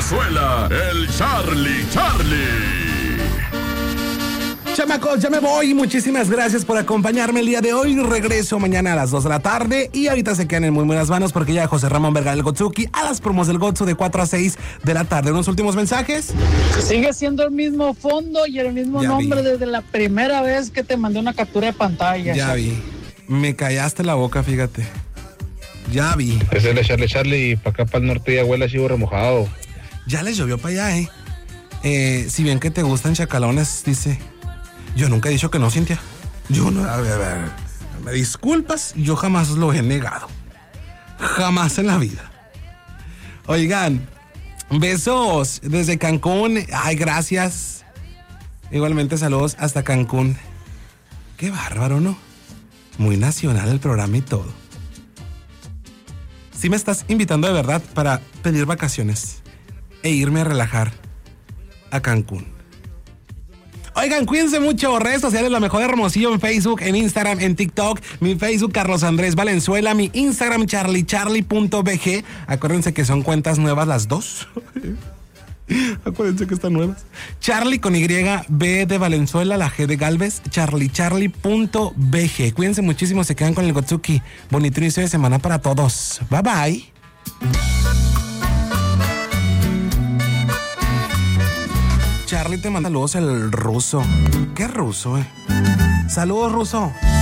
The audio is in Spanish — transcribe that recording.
Valenzuela, el Charlie. Chamacos, ya me voy. Muchísimas gracias por acompañarme el día de hoy. Regreso mañana a las 2 de la tarde. Y ahorita se quedan en muy buenas manos porque ya José Ramón Vergara del Gotsuki a las promos del Gotsu de 4 a 6 de la tarde. ¿Unos últimos mensajes? Sigue siendo el mismo fondo y el mismo nombre desde la primera vez que te mandé una captura de pantalla. Ya vi. Me callaste la boca, fíjate. Ya vi. Ese es el Charlie, para acá para el norte ya huele a chivo remojado. Ya les llovió para allá, si bien que te gustan chacalones, dice. Yo nunca he dicho que no, Cintia. Yo no, a ver, me disculpas, yo jamás lo he negado. Jamás en la vida. Oigan, besos desde Cancún. Ay, gracias. Igualmente saludos hasta Cancún. Qué bárbaro, ¿no? Muy nacional el programa y todo. Si me estás invitando de verdad para pedir vacaciones e irme a relajar a Cancún. Oigan, cuídense mucho. Redes sociales, La Mejor de Hermosillo en Facebook, en Instagram, en TikTok. Mi Facebook, Carlos Andrés Valenzuela. Mi Instagram, charlicharly.bg. Acuérdense que son cuentas nuevas las dos. Acuérdense que están nuevas. Charlie con Y, B de Valenzuela, la G de Galvez, charlicharly.bg. Cuídense muchísimo, se quedan con el Gotsuki. Bonito inicio de semana para todos. Bye bye. Charlie te manda saludos el ruso. ¿Qué ruso, Saludos, ruso.